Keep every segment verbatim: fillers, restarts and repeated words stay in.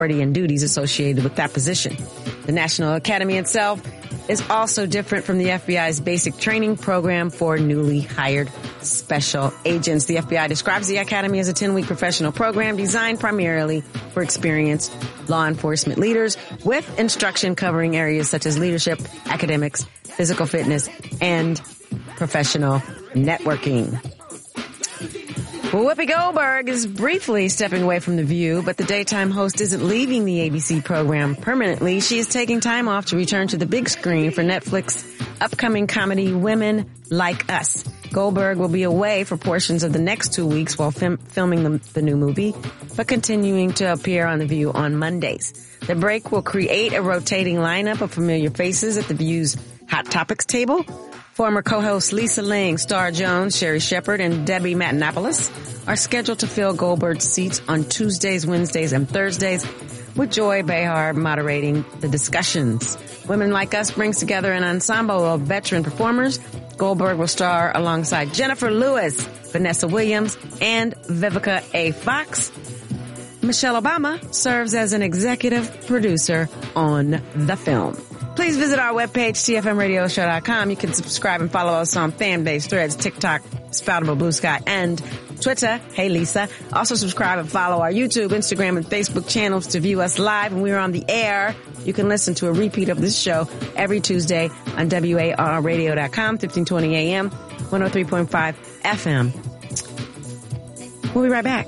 and duties associated with that position. The National Academy itself is also different from the F B I's basic training program for newly hired special agents. The F B I describes the Academy as a ten-week professional program designed primarily for experienced law enforcement leaders, with instruction covering areas such as leadership, academics, physical fitness, and professional networking. Whoopi Goldberg is briefly stepping away from The View, but the daytime host isn't leaving the A B C program permanently. She is taking time off to return to the big screen for Netflix's upcoming comedy Women Like Us. Goldberg will be away for portions of the next two weeks while film, filming the, the new movie, but continuing to appear on The View on Mondays. The break will create a rotating lineup of familiar faces at The View's Hot Topics table. Former co-hosts Lisa Ling, Star Jones, Sherry Shepard, and Debbie Matenopoulos are scheduled to fill Goldberg's seats on Tuesdays, Wednesdays, and Thursdays, with Joy Behar moderating the discussions. Women Like Us brings together an ensemble of veteran performers. Goldberg will star alongside Jennifer Lewis, Vanessa Williams, and Vivica A. Fox. Michelle Obama serves as an executive producer on the film. Please visit our webpage, T F M radio show dot com. You can subscribe and follow us on Fanbase, Threads, TikTok, Spoutable, Blue Sky, and Twitter. Hey, Lisa. Also subscribe and follow our YouTube, Instagram, and Facebook channels to view us live when we're on the air. You can listen to a repeat of this show every Tuesday on W A R R radio dot com, fifteen twenty A M, one oh three point five F M. We'll be right back.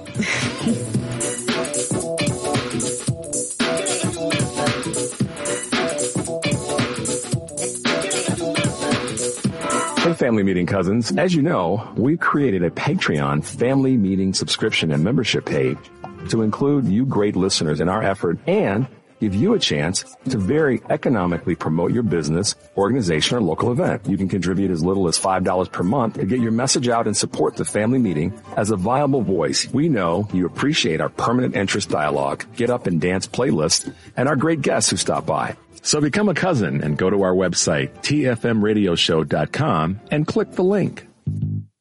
Hey, Family Meeting cousins. As you know, we've created a Patreon Family Meeting subscription and membership page to include you great listeners in our effort and give you a chance to very economically promote your business, organization, or local event. You can contribute as little as five dollars per month to get your message out and support the Family Meeting as a viable voice. We know you appreciate our permanent interest dialogue, get up and dance playlist, and our great guests who stop by. So become a cousin and go to our website, T F M radio show dot com, and click the link.